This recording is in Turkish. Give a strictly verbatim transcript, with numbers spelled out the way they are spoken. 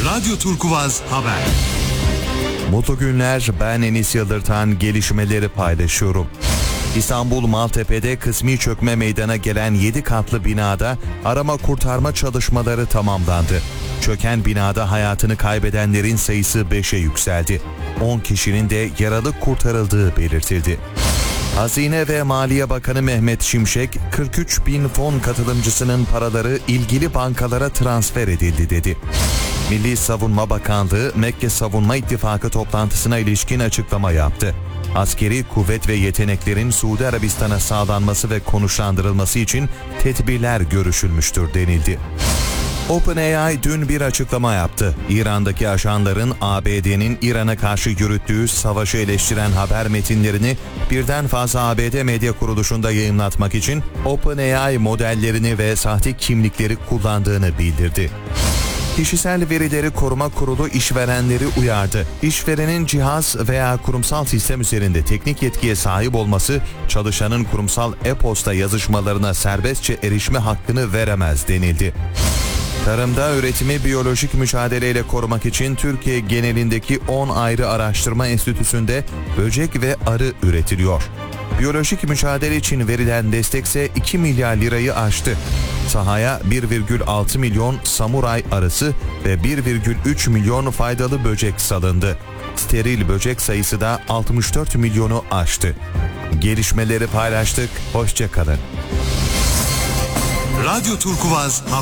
Radyo Turkuvaz Haber. Mutlu günler, ben Enis Yıldırtan, gelişmeleri paylaşıyorum. İstanbul Maltepe'de kısmi çökme meydana gelen yedi katlı binada arama kurtarma çalışmaları tamamlandı. Çöken binada hayatını kaybedenlerin sayısı beşe yükseldi. on kişinin de yaralı kurtarıldığı belirtildi. Hazine ve Maliye Bakanı Mehmet Şimşek, kırk üç bin fon katılımcısının paraları ilgili bankalara transfer edildi dedi. Milli Savunma Bakanlığı, Mekke Savunma İttifakı toplantısına ilişkin açıklama yaptı. Askeri kuvvet ve yeteneklerin Suudi Arabistan'a sağlanması ve konuşlandırılması için tedbirler görüşülmüştür denildi. OpenAI dün bir açıklama yaptı. İran'daki ajanların A B D'nin İran'a karşı yürüttüğü savaşı eleştiren haber metinlerini birden fazla A B D medya kuruluşunda yayımlatmak için OpenAI modellerini ve sahte kimlikleri kullandığını bildirdi. Kişisel Verileri Koruma Kurulu işverenleri uyardı. İşverenin cihaz veya kurumsal sistem üzerinde teknik yetkiye sahip olması, çalışanın kurumsal e-posta yazışmalarına serbestçe erişme hakkını veremez denildi. Tarımda üretimi biyolojik mücadeleyle korumak için Türkiye genelindeki on ayrı araştırma enstitüsünde böcek ve arı üretiliyor. Biyolojik mücadele için verilen destekse iki milyar lirayı aştı. Sahaya bir virgül altı milyon samuray arısı ve bir virgül üç milyon faydalı böcek salındı. Steril böcek sayısı da altmış dört milyonu aştı. Gelişmeleri paylaştık, hoşça kalın. Radyo Turkuvaz Haber.